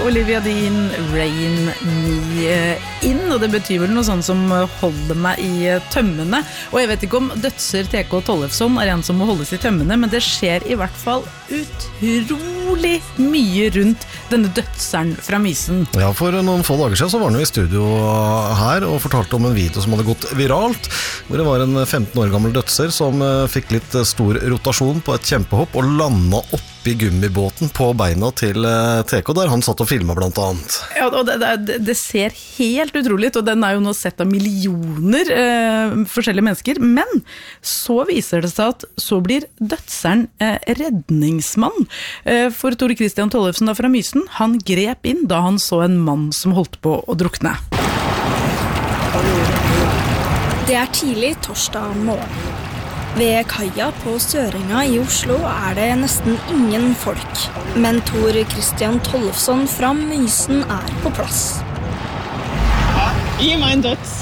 Olivia Dean, Rain Me In, og det betyr vel noe sånn som holder meg i tømmene. Og jeg vet ikke om dødser TK Tollefsson en som må holdes i tømmene, men det skjer i hvert fall utrolig mye rundt denne dødseren fra Mysen. Ja, for noen få dager siden så var han jo i studio her og fortalte om en video som hadde gått viralt, hvor det var en 15 år gammel dødser som fikk litt stor rotasjon på et kjempehopp og landet opp i gummibåten på beina til TK, der han satt og filmet blant annet. Ja, og det ser helt utrolig ut, og den er jo nå sett av millioner forskjellige mennesker, men så viser det seg at så blir dødseren redningsmann. For Tore Christian Tollefsen da fra Mysen, han grep inn da han så en mann som holdt på å drukne. Det er tidlig torsdag morgen. Ved kaia på Sørenga i Oslo er det nesten ingen folk, men Tore Christian Tollefsson fra Mysen er på plass. Gi meg en døds.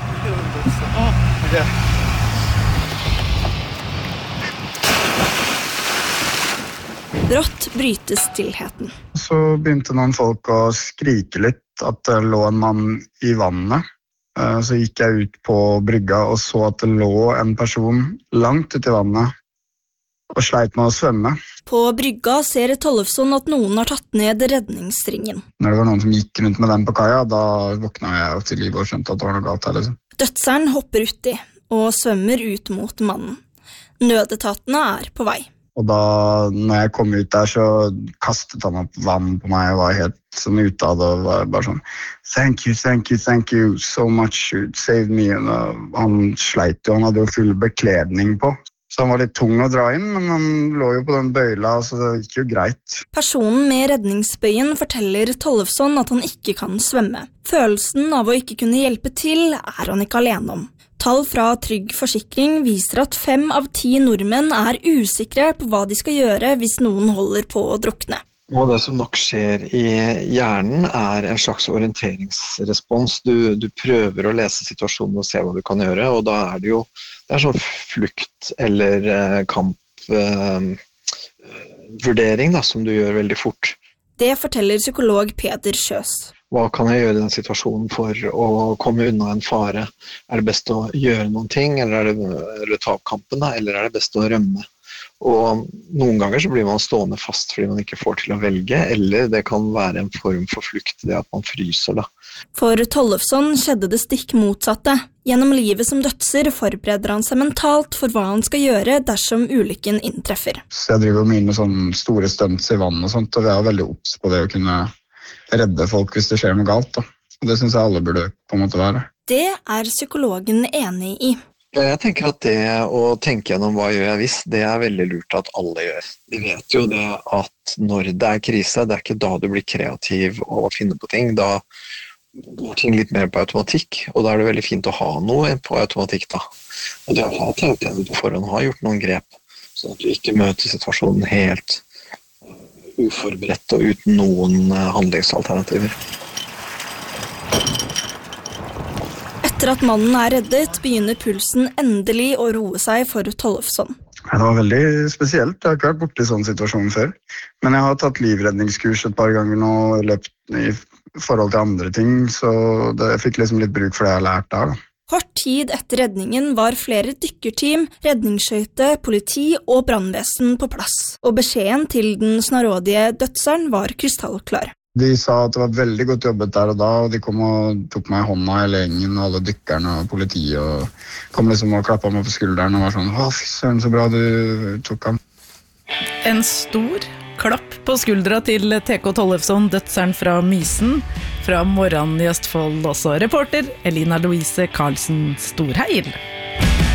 Brått brytes stillheten. Så begynte noen folk å skrike litt at det lå en mann i vannet. Så gikk jeg ut på brygga og så at det lå en person langt ute i vannet og sleit med å svømme. På brygga ser Tollefsson at noen har tatt ned redningsringen. Når det var noen som gikk rundt med den på kaia, da våkna jeg til liv og skjønte at det var noe galt her. Liksom. Dødseren hopper uti og svømmer ut mot mannen. Nødetatene er på vei. Og da, når jeg kom ut der, så kastet han opp vann på meg og var helt sånn ute av det, og var bare sånn thank you so much, you saved me. Og han sleit jo, han hadde jo full bekledning på. Så han var litt tung å dra inn, men han lå jo på den bøyla, så det gikk jo greit. Personen med redningsbøyen forteller Tollefsson at han ikke kan svømme. Følelsen av å ikke kunne hjelpe til er han ikke alene om. Tall fra Trygg Forsikring viser at 5 av 10 nordmenn er usikre på hva de skal gjøre hvis noen holder på å drukne. Og det som nok skjer i hjernen er en slags orienteringsrespons. Du prøver å lese situasjonen og se hva du kan gjøre, og da er det jo sånn flukt eller kampvurdering som du gjør veldig fort. Det forteller psykolog Peder Kjøs. Hva kan jeg gjøre i den situasjonen for å komme unna en fare? Er det best å gjøre noen ting, eller ta opp kampen, eller er det best å rømme? Og noen ganger så blir man stående fast fordi man ikke får til å velge, eller det kan være en form for flukt, det at man fryser da. For Tollefsson skjedde det stikk motsatte. Gjennom livet som dødser forbereder han seg mentalt for hva han skal gjøre dersom ulykken inntreffer. Så jeg driver mye med sånne store stunts i vann og sånt, og vi er veldig obs på det å kunne redde folk hvis det skjer noe galt. Da. Og det synes jeg alle burde på en måte være. Det er psykologen enig i. Ja, jeg tenker at det å tenke gjennom hva gjør jeg hvis, det er veldig lurt at alle gjør. De vet jo det at når det er krise, det er ikke da du blir kreativ og finner på ting, da går ting litt mer på automatikk, og da er det veldig fint å ha noe på automatikk da. Og det å ha tenkt gjennom på forhånd, ha gjort noen grep, sånn at du ikke møter situasjonen helt uforberedt og uten noen handlingsalternativer. Etter at mannen er reddet, begynner pulsen endelig å roe seg for Tollefsson. Det var veldig spesielt, jeg har ikke vært borte i sånn situasjon før. Men jeg har tatt livredningskurs et par ganger nå, løpt i forhold til andre ting, så jeg fikk liksom litt bruk for det jeg har lært der da. Kort tid etter redningen var flere dykkerteam, redningsskøyte, politi og brannvesen på plass, og beskjeden til den snarådige dødseren var krystallklar. De sa at det var veldig godt jobbet der og da, og de kom og tok meg i hånda hele gjengen, og alle dykkerne og politiet, og kom liksom og klappet meg på skulderen og var sånn, «Å, fy søren, så bra du tok ham». En stor klapp på skuldra til TK Tollefsson, dødseren fra Mysen, fra Morgen i Østfold også. Reporter Elina Louise Karlsen Storheil.